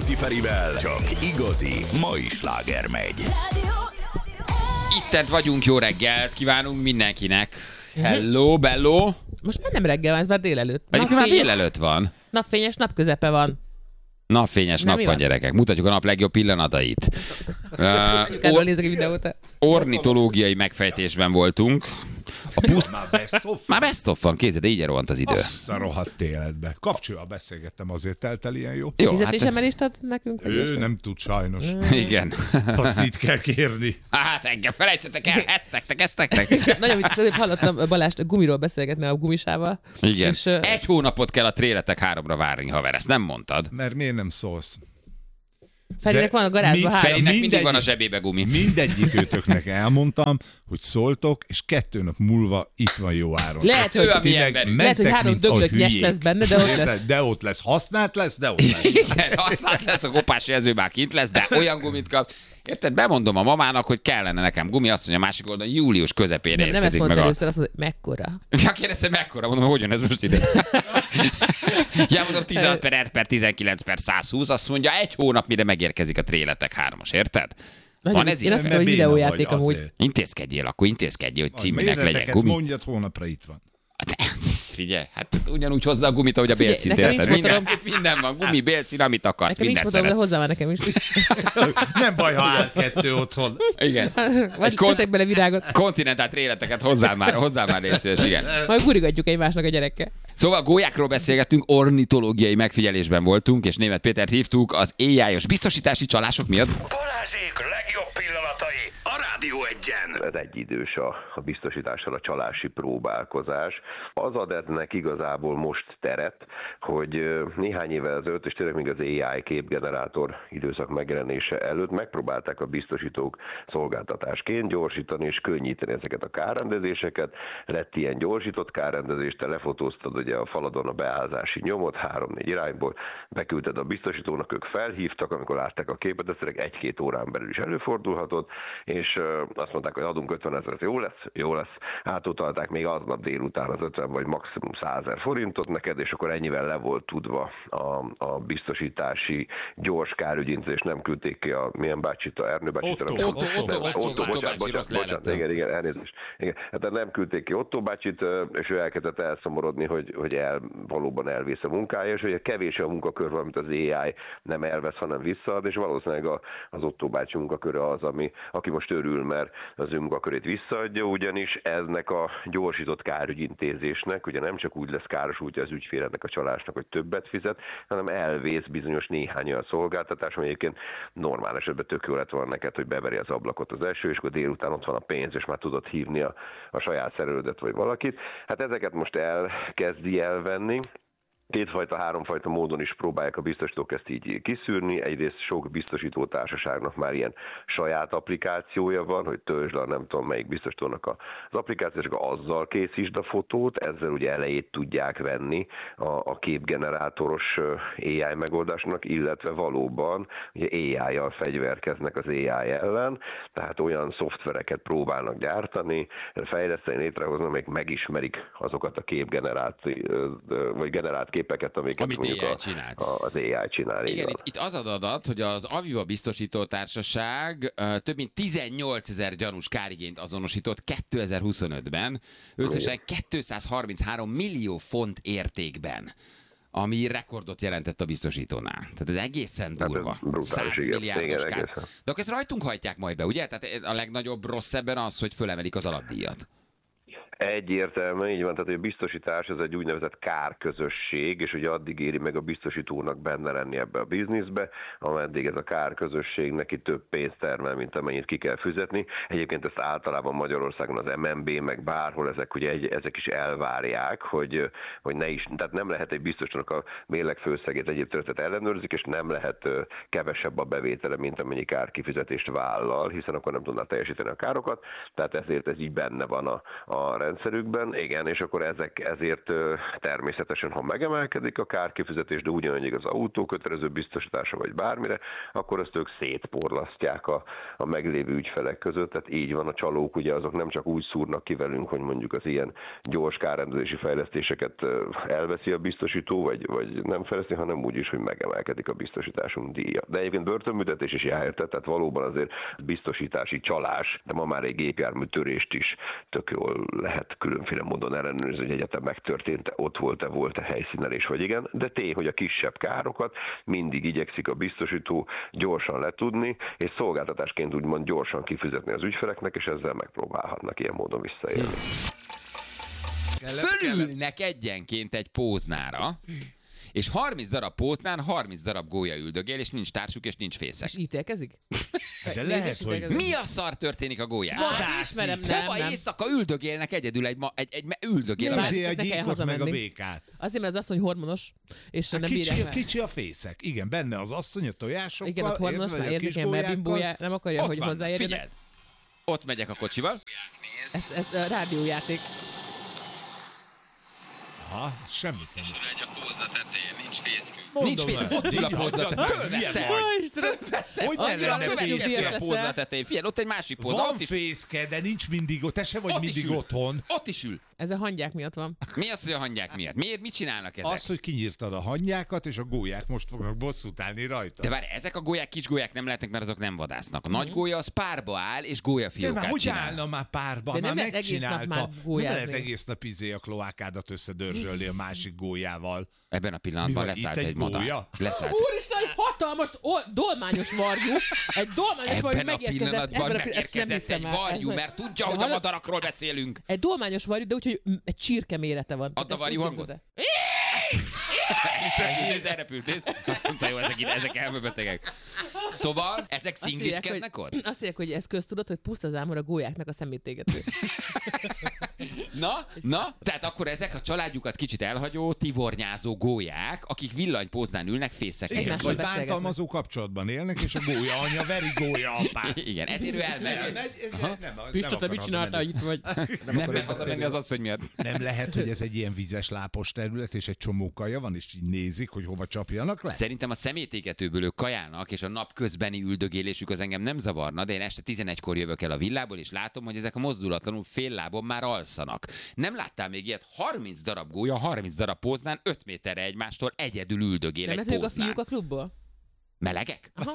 Rácz Ferivel csak igazi mai sláger megy. Ittent vagyunk, jó reggelt kívánunk mindenkinek. Hello, bello. Most már nem reggel van, ez már délelőtt. Egyébként már délelőtt van. Napfényes, napközepe van. Napfényes nap van, gyerekek. Mutatjuk a nap legjobb pillanatait. Erről nézek egy videót. Ornitológiai megfejtésben voltunk. Már best of van, kézed, így rohant az idő. Azt a rohadt életbe. Kapcsolva beszélgettem, azért telt el ilyen jó. Jó, Fizetésemelést ad nekünk? Ő nem tud sajnos. igen. Azt itt kell kérni. Hát engem felejtsetek el, ezt nektek. Nagyon vicces, azért hallottam Balást gumiról beszélgetni a gumisával. Igen. És, Egy hónapot kell a tréletek 3-ra várni, haver, ezt nem mondtad. Mert miért nem szólsz? Ferinek van a garázsban 3. Ferinek mindig van a zsebébe gumi. Mindegyik őtöknek elmondtam, hogy szóltok, és 2 nap múlva itt van jó áron. Lehet, hogy, Ő, milyen lehet, hogy 3 döglött nyes lesz benne, de ott lesz. De ott lesz. Használt lesz, de ott lesz. Igen, használt lesz, a kopás jelző már kint lesz, de olyan gumit kap. Érted? Bemondom a mamának, hogy kellene nekem gumi, azt mondja, a másik oldalon július közepére Nem ezt érkezik mondta meg először, azt mondta, hogy mekkora. Ja, kérdeztem, mekkora? Mondom, hogy hogyan ez most ide? Ja, mondom, 16/19/120, azt mondja, 1 hónap, mire megérkezik a tréletek 3-as, érted? Van ez én azt mondtam, hogy béna videójáték vagy, amúgy. azért. Intézkedjél, hogy címűnek legyen Méreteket gumi. mondjad, holnapra itt van. Figyelj, hát ugyanúgy hozza a gumit, ahogy a Figyelj, bélszint, nekem érted? nincs Minden van, gumi, bélszín, amit akarsz, Nekem nincs mindent motorom, de szerez. hozzá már nekem is. Nem baj, ha áll 2 otthon. Igen. Vagy teszek bele virágot. Kontinentált tréleteket hozzá már légy szíves, igen. Majd gurigatjuk egymásnak a gyerekkel. Szóval gólyákról beszélgettünk, ornitológiai megfigyelésben voltunk, és Németh Pétert hívtuk az AI-os biztosítási csalások miatt. Balázsék legjobb pillanatai a Rádió Egyen. Ez egyidős a biztosítással a csalási próbálkozás. Az ad ennek igazából most teret, hogy néhány évvel ezelőtt, és tényleg még az AI képgenerátor időszak megjelenése előtt megpróbálták a biztosítók szolgáltatásként gyorsítani és könnyíteni ezeket a kárrendezéseket. Lett ilyen gyorsított kárrendezés, te lefotóztad ugye a faladon a beállzási nyomot 3-4 irányból, beküldted a biztosítónak, ők felhívtak, amikor látták a képet, ez tényleg 1-2 órán belül is előfordulhatott, és azt mondták, hogy adunk 50 000, jó lesz, átutalták még aznap délután az 50 vagy maximum 100 000 forintot neked, és akkor ennyivel le volt tudva a biztosítási gyors kárügyintézés, nem küldték ki a milyen bácsit, a Ernő bácsit. Otto bácsi, rossz lejlettem. Igen, elnézést. Igen. Hát nem küldték ki Otto bácsit, és ő elkezdett elszomorodni, hogy valóban elvész a munkája, és hogy kevés a munkakör, amit az AI nem elvesz, hanem visszaad, és valószínűleg az Otto bácsi munkaköre az, aki most örül, mert az ő munkakörét visszaadja, ugyanis eznek a gyorsított kárügyintézésnek, ugye nem csak úgy lesz károsultja az ügyfélednek a csalásnak, hogy többet fizet, hanem elvész bizonyos néhány olyan szolgáltatás, ami egyébként normál esetben tök jó lett volna neked, hogy beveri az ablakot az eső, és akkor délután ott van a pénz, és már tudod hívni a saját szerelődet vagy valakit. Hát ezeket most elkezdi elvenni. 2-3 módon is próbálják a biztosítók ezt így kiszűrni. Egyrészt sok biztosítótársaságnak már ilyen saját applikációja van, hogy töltsd le nem tudom melyik biztosítónak az applikációt, és azzal készítsd a fotót, ezzel ugye elejét tudják venni a képgenerátoros AI megoldásnak, illetve valóban ugye AI-jal fegyverkeznek az AI ellen, tehát olyan szoftvereket próbálnak gyártani, fejleszteni, létrehozni, amelyek megismerik azokat a vagy generált képeket, amiket mondjuk az AI csinál. Igen, itt az adat, hogy az Aviva biztosító társaság több mint 18 000 gyanús kárigényt azonosított 2025-ben, összesen 233 millió font értékben, ami rekordot jelentett a biztosítónál. Tehát ez egészen durva. 100 milliárdos kár. De akkor ezt rajtunk hajtják majd be, ugye? Tehát a legnagyobb rossz ebben az, hogy fölemelik az alapdíjat. Egyértelműen így van, tehát hogy a biztosítás ez egy úgynevezett kárközösség, és ugye addig éri meg a biztosítónak benne lenni ebbe a bizniszbe, ameddig ez a kárközösség neki több pénzt termel, mint amennyit ki kell fizetni. Egyébként ezt általában Magyarországon az MNB, meg bárhol ezek is elvárják, hogy ne is, tehát nem lehet egy biztosítónak a mérleg főszegét egyéb területet ellenőrzik, és nem lehet kevesebb a bevétele, mint amennyi kárkifizetést vállal, hiszen akkor nem tudná teljesíteni a károkat, tehát ezért ez így benne van a rendszerükben, igen, és akkor ezért természetesen, ha megemelkedik a kárkifizetés, de ugyanannyi az autó kötelező biztosítása vagy bármire, akkor azt ők szétporlasztják a meglévő ügyfelek között, tehát így van, a csalók ugye azok nem csak úgy szúrnak ki velünk, hogy mondjuk az ilyen gyors kárrendezési fejlesztéseket elveszi a biztosító, vagy nem fejleszti, hanem úgy is, hogy megemelkedik a biztosításunk díja. De egyébként börtönbüntetés is jár, tehát valóban azért biztosítási csalás, de ma már egy gépjármű törést is tök jól lehet különféle módon ellenőrizni, hogy egyetem megtörtént, ott volt-e helyszínelés, vagy igen, de tény, hogy a kisebb károkat mindig igyekszik a biztosító gyorsan letudni, és szolgáltatásként úgymond gyorsan kifizetni az ügyfeleknek, és ezzel megpróbálhatnak ilyen módon visszaélni. Fölülnek egyenként egy póznára, és 30 darab póznán 30 darab gólya üldögél, és nincs társuk, és nincs fészek. És ítélkezik? De lehet, hogy... Mi a szar történik a gólyával? Ismerem, Hova nem. éjszaka üldögélnek egyedül üldögél. Nézzél a csak ne kell gyíkot meg a hazamenni. békát. Azért, mert az asszony hormonos, és nem bírják meg. Kicsi a fészek. Igen, benne az asszony a tojásokkal. Igen, ott hormonos, már érzékeny melbimbója, nem akarja, hogy hozzáérjenek. Figyeld. Ott megyek a kocsival. Ez a rádiójáték. Aha, semmit nem. Egy a póza tetején, nincs fészkünk. Nincs fészek, ott ül a pózla tetején. Hogy ne lenne fészke? A pózla tetején. Figyelj, ott egy másik pózla. Van Ott is, fészke, de nincs mindig ott. Te se vagy ott is mindig ül. otthon. Ott is ül. Ez a hangyák miatt van. Mi az, hogy a hangyák miatt? Miért? Mit csinálnak ezek? Az, hogy kinyírtad a hangyákat, és a gólyák most fognak bosszút állni rajta. De várj, ezek a gólyák, kis gólyák nem lehetnek, mert azok nem vadásznak. A nagy gólya az párba áll, és gólyafiókát hogy csinál. állna már párba? De Már nem lehet egész nap megcsinálta. már Nem gólyázni. lehet egész nap a kloákádat összedörzsölni a másik gólyával. Ebben a pillanatban Mi van, leszállt itt egy egy madár. gólya? Leszállt. Úristen, egy hatalmas dolmányos varjú. Egy dolmányos varjú Ebben a megérkezett. pillanatban ezt nem megérkezett hiszem egy el. varjú, Ez- mert tudja, De hogy a hallod? madarakról beszélünk. Egy dolmányos varjú, de úgyhogy egy csirke mérete van. Add a Ezt varjú úgy hangot. képzeld És elrepült, nézd. Azt mondta, jó, ezek elmebetegek. Szóval, ezek Azt írják, szingliskednek ott? Azt írják, hogy ez köztudat, hogy puszta zámor a gólyáknak a szemétégető. Na, tehát akkor ezek a családjukat kicsit elhagyó, tivornyázó gólyák, akik villanypóznán ülnek fészekkel. Igen, Egymással vagy beszélgetnek. bántalmazó kapcsolatban élnek, és a gólya anya veri gólya apát. Igen, ezért ő elmegy. Pista, te mit csináltál, itt vagy? Nem megy hazamenni az asszony miatt. Nem lehet, hogy ez egy ilyen vizes lápos terület, és egy csomó kaja van, és így nézik, hogy hova csapjanak le? Szerintem a szemétégetőből ők kajálnak, és a nap közbeni üldögélésük az engem nem zavarna, de én este 11-kor jövök el a villából, és látom, hogy ezek a mozdulatlanul fél lábon már alszanak. Nem láttál még ilyet? 30 darab gólya, 30 darab póznán, 5 méterre egymástól egyedül üldögél Nem egy lehet, hogy a póznán. fiúk a klubból? Melegek? Aha.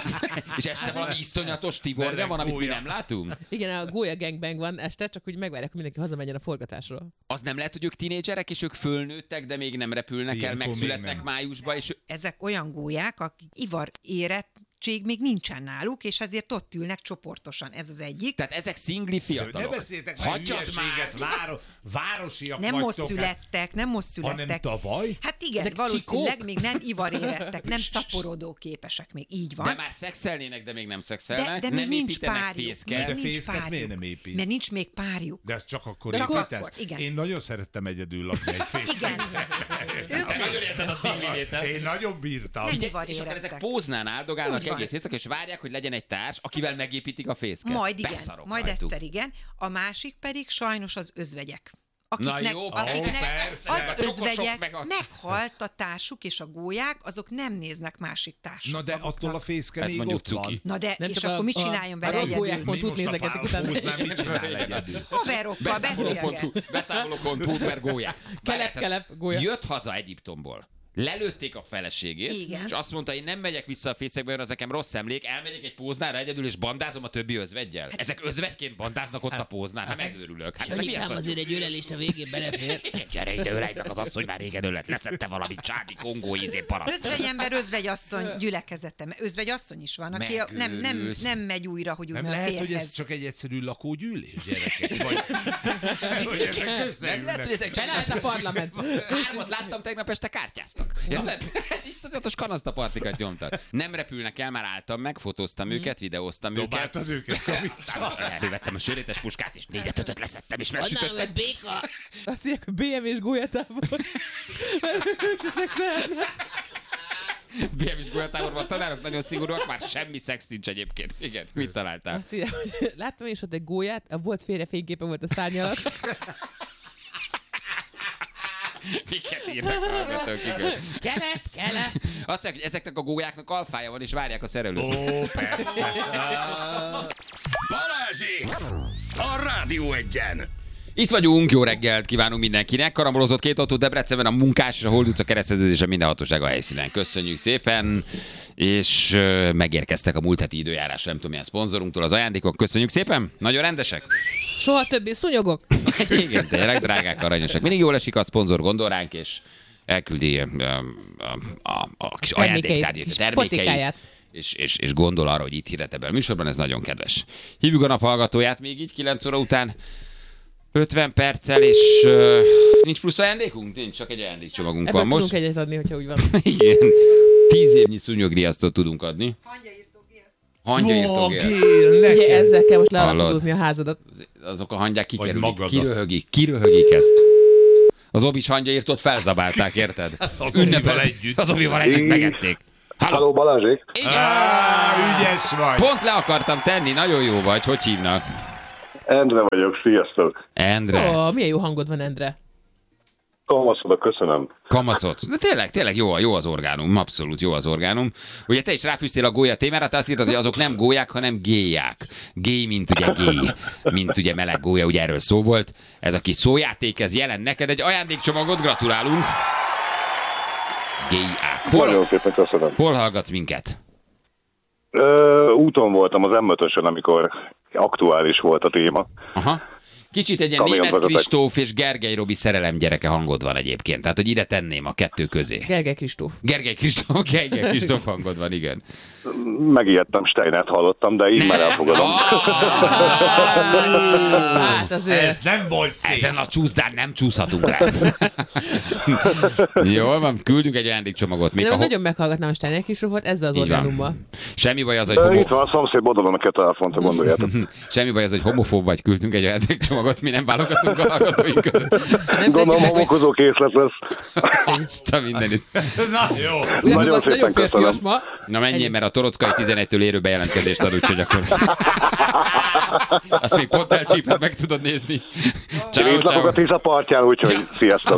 És este valami iszonyatos tivornya Meleg van, amit mi gólya. nem látunk? Igen, a gólya gangbang van este, csak úgy megvárják, hogy mindenki hazamenjen a forgatásról. Az nem lehet, hogy ők tinédzserek, és ők fölnőttek, de még nem repülnek el, Ilyenkor még megszületnek nem. májusba, és Ezek olyan gólyák, akik ivar érettség még nincsen náluk, és ezért ott ülnek csoportosan. Ez az egyik. tehát ezek szingli Ne fiatalok. beszéltek már Hagyjad hülyeséget, városiak Nem most vagytok. születtek, nem most születtek. Hanem tavaly? Hát igen, Ezek valószínűleg csikók? még nem ivarérettek, nem szaporodó képesek még, így van. De már szexelnének, de még nem szexelnek. de még nem nincs építenek párjuk. fészket. De Még nincs fészket miért párjuk. nem épít? Mert nincs még párjuk. De ez csak akkor De csak építesz? akkor, igen. Én nagyon szerettem egyedül lakni egy fészket. Igen. Te nagyon érted a szingli létet. Én nagyon bírtam. Nem Figyelj, és akkor ezek póznán áldogálnak Úgy van. egész éjszaka, és várják, hogy legyen egy társ, akivel megépítik a fészket. Majd igen, Beszarok majd rajtuk. egyszer igen. A másik pedig sajnos az özvegyek. Na jó, persze. az A csokosok özvegyek meg a- meghalt a társuk, és a gólyák, azok nem néznek másik társuk. Na de attól a fészke Ez még mondjuk ott van. cuki. Na de, Nem és csak akkor mit csináljon vele rossz egyedül? gólyák pont úgy nézegetik utána. Póznál mit csinál egyedül? Haverokkal beszélget. Beszámoló.hu per gólyák. Kelep, gólya. Jött haza Egyiptomból. Lelőtték a feleségét, Igen. és azt mondta, én nem megyek vissza a fészekbe, mert az nekem rossz emlék, elmegyek egy póznára egyedül, és bandázom a többi özveggyel. Ezek özvegyként bandáznak ott a póznán, hát megőrülök. Hát ez mi az, hogy... egy ölelést a végén belefér. Gyere ide, ölej meg az asszony, már régen ölet, leszette valami csádi kongó paraszt. Özvegyember, özvegyasszony gyülekezete. Özvegyasszony is van, aki Megőrülsz. nem megy újra, hogy úgy Nem a lehet, hogy ez férhez. csak egy egyszerű lakógyűlés, gyerekek? Vagy ezek Nem lehet, hogy összeülnek? ezek csak Ez a parlament. Hármat láttam tegnap este, kártyáztak. Érted? Ez iszonyatos kanasztapartikat nyomtak. Nem repülnek el, már álltam meg, fotóztam őket, videóztam őket. Dobáltad őket kavicsal? Elővettem a sörétes puskát, és 4-5-öt leszettem, és megsütöttem. béka. Azt írják, hogy BMW-s gólyatávol. Ők se szexelnek. BMW-s golyatáborban a tanárok nagyon szigorúak, már semmi szex nincs egyébként. Igen, mit találtál? Azt írják, hogy láttam én is ott egy gólyát, volt félrefényképe volt a szárny alatt. Miket írnak hallgatók, igen. Kelep. Azt mondják, hogy ezeknek a gólyáknak alfája van, és várják a szerelőt. Ó, persze. Balázsék! A Rádió Egyen! Itt vagyunk, jó reggelt kívánunk mindenkinek. Karambolozott 2 autó Debrecenben, a Munkás és a Hold utca kereszteződése minden hatósága helyszínen. Köszönjük szépen, és megérkeztek a múlt heti időjárás, nem tudom milyen szponzorunktól az ajándékok. Köszönjük szépen, nagyon rendesek. Soha többé szúnyogok. Igen, tényleg drágák, aranyosak. Mindig jól esik, a szponzor gondol ránk, és elküldi a kis ajándéktárgyat, a termékeit. És gondol arra, hogy itt hirdet ebben a műsorban, ez nagyon kedves. Hívjuk a naphallgatóját még így 9 óra után 50 perccel, és nincs plusz ajándékunk? Nincs, csak egy ajándékcsomagunk van most. Tudunk egyet adni, hogyha úgy van. Igen, 10 évnyi szúnyogriasztót tudunk adni. Hangyaírtógél. Ugye ezzel kell most lealapozózni a házadat. Azok a hangyák kiröhögik ezt. Az Obis hangyaírtót felzabálták, érted? Az Obival együtt. Az Obival együtt megették. Halló, Balázsék! Ügyes vagy. Pont le akartam tenni, nagyon jó vagy. Hogy hívnak? Endre vagyok, sziasztok! Endre. Milyen jó hangod van, Endre. Kamaszodok, köszönöm. Kamaszodsz. De tényleg jó az orgánum, abszolút jó az orgánum. Ugye te is ráfűztél a gólya témára, te azt írtad, hogy azok nem gólyák, hanem gélyák. Gély, mint ugye gély, mint ugye meleg gólya, ugye erről szó volt. Ez a kis szójáték, ez jelent neked egy ajándékcsomagot, gratulálunk. Gélyák. Nagyon szépen köszönöm. Hol hallgatsz minket? Úton voltam az M5-ösön, amikor aktuális volt a téma. Aha. Kicsit egy ilyen Németh Kristóf és Gergely Robi szerelem gyereke hangod van egyébként. Tehát, hogy ide tenném a kettő közé. Gergely Kristóf. Gergely Kristóf hangod van, igen. Megijedtem, Steinert hallottam, de így már elfogadom. Hát azért. Ez nem volt szép. Ezen a csúszdán nem csúszhatunk rá. Jól van, küldünk egy ajándékcsomagot. Még Én nagyon meghallgatnám a Steiner Kristófot ezzel az orgánummal. Semmi baj az, hogy Itt van a szomszéd oldalon a telefont, gondoljátok. Semmi baj az, hogy homofób vagy, küldünk egy ajándékcsomagot, mi nem válogatunk a hallgatóink között. Gondolom, homokozó készlet lesz. Insta mindenit. Na jó. Nagyon szépen férfias ma. Na menjél, mert a Torockai 11-től érő bejelentkezést ad, úgyhogy akkor... Azt még pont elcsíped, meg tudod nézni. Ciao, napok a Tisza partján, úgyhogy sziasztok.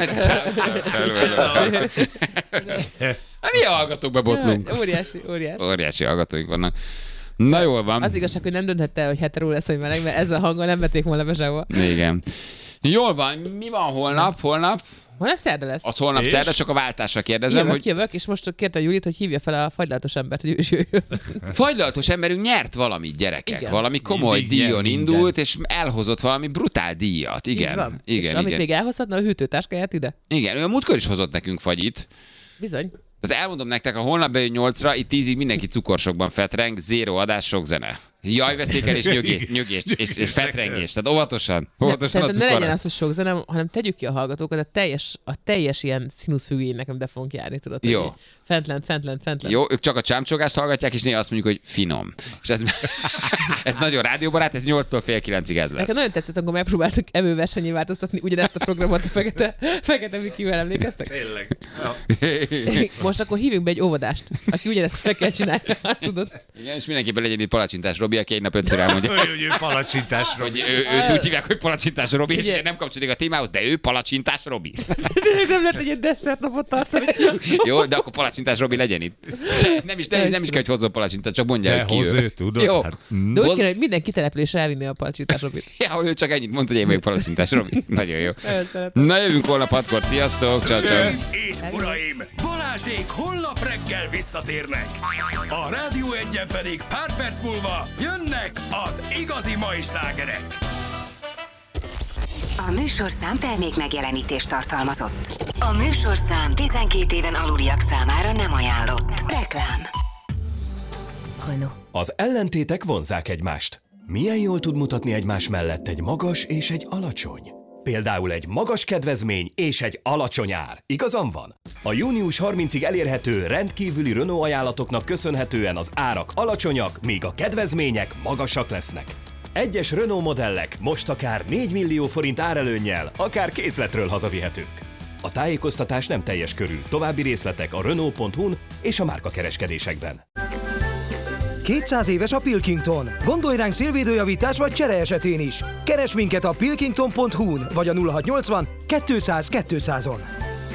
Mi a hallgatókba botlunk? Óriási hallgatóink vannak. Na jól van. Az igazság, hogy nem dönthette el, hogy hetero lesz, vagy meleg, mert ezzel a hanggal nem vették volna be sehova. Igen. Jól van, mi van holnap? Holnap szerda lesz. Az holnap szerda, csak a váltásra kérdezem, Jövök, és most kérte Julit, hogy hívja fel a fagylaltos embert, hogy ő is jöjjön. Fagylaltos emberünk nyert valamit, gyerekek. Igen. Valami komoly Mindig díjon nyer indult, mindent. és elhozott valami brutál díjat. Igen. És amit még elhozhatna, a hűtőtáskáját ide? Igen, ő a múltkor is hozott nekünk fagyit. Bizony. Az elmondom nektek, ha holnap bejön 8-ra, itt 10-ig mindenki cukorsokban fetreng, 0 adás, sok zene. Jajveszékelés, nyögés és fetrengés. Tehát óvatosan a Szerintem ne legyen cukorra. az, hogy sok zene, hanem tegyük ki a hallgatókat, a teljes ilyen színuszfüggvény nekem be fogunk járni, tudod? Jó. Hogy fentlent. Jó, ők csak a csámcsogást hallgatják, és néha azt mondjuk, hogy finom. És ez nagyon rádióbarát, ez 8-tól fél 9-ig ez lesz. Nekem nagyon tetszett, amikor megpróbáltuk evőversenyé változtatni ugyanezt a programot a fekete Mikivel, emlékeztek? Tényleg. Most akkor hívjunk be egy óvodást, aki ugyanezt fel kell csinálni, tudod? Igen, és mindenképpen legyen itt palacsintás Robi, aki egy nap 5-ször elmondja. Ő palacsintás Robi. Hogy őt úgy hívják, hogy palacsintás Robi, és nem kapcsolódik a témához, de ő palacsintás Robi. Tényleg nem lehet egy ilyen desszertnapot tartani. Jó, de akkor palacsintás Robi legyen itt. Nem is kell, hogy hozzon palacsintát, csak mondja, De hogy ki hoz ő. ő, tudod? Jó. Hát, De úgy kéne, hogy minden kitelepülésre elvinni a palcsintás Robit. Ja, ő csak ennyit mondta, hogy én vagyok palacsintás Robi. Nagyon jó. Nagyon szeretem. Na jövünk holnap 6-kor, sziasztok, ciao. És uraim, Balázsék holnap reggel visszatérnek. A Rádió Egyen pedig pár perc múlva jönnek az igazi mai slágerek. A műsorszám termék megjelenítést tartalmazott. A műsorszám 12 éven aluliak számára nem ajánlott. Reklám. Renault. Az ellentétek vonzzák egymást. Milyen jól tud mutatni egymás mellett egy magas és egy alacsony? Például egy magas kedvezmény és egy alacsony ár. Igazam van? A június 30-ig elérhető rendkívüli Renault ajánlatoknak köszönhetően az árak alacsonyak, míg a kedvezmények magasak lesznek. Egyes Renault modellek most akár 4 millió forint árelőnnyel, akár készletről hazavihetők. A tájékoztatás nem teljes körű, további részletek a Renault.hu-n és a márkakereskedésekben. 200 éves a Pilkington. Gondolj ránk szélvédőjavítás vagy csere esetén is. Keres minket a pilkington.hu-n vagy a 0680 200 200-on.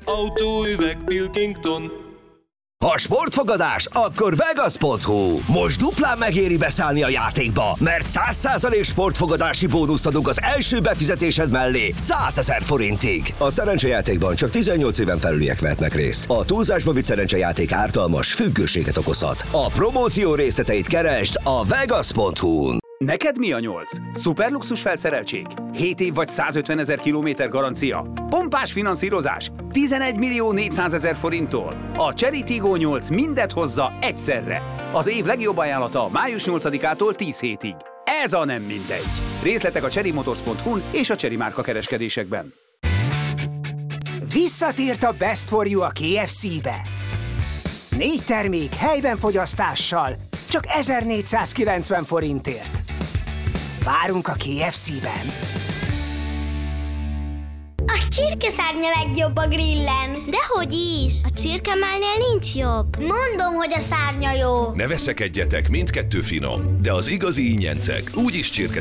Autóüveg Pilkington. Ha sportfogadás, akkor Vegas.hu. Most duplán megéri beszállni a játékba, mert 100% sportfogadási bónuszt adunk az első befizetésed mellé 100 000 forintig. A szerencsejátékban csak 18 éven felüliek vehetnek részt. A túlzásba vitt szerencsejáték ártalmas, függőséget okozhat. A promóció részleteit keresd a Vegas.hu-n. Neked mi a 8? Szuperluxus felszereltség? 7 év vagy 150 000 kilométer garancia? Pompás finanszírozás? 11 400 000 forinttól? A Chery Tiggo 8 mindet hozza egyszerre. Az év legjobb ajánlata május 8-ától 10 hétig. Ez a nem mindegy. Részletek a cherrymotors.hu-n és a Chery márka kereskedésekben. Visszatért a Best for You a KFC-be. 4 termék helyben fogyasztással, csak 1490 forintért. Várunk a KFC-ben. A csirkeszárny a legjobb a grillen. Dehogy is, a csirkemálnél nincs jobb. Mondom, hogy a szárnya jó. Ne veszekedjetek, mindkettő finom, de az igazi ingyencek úgyis csirke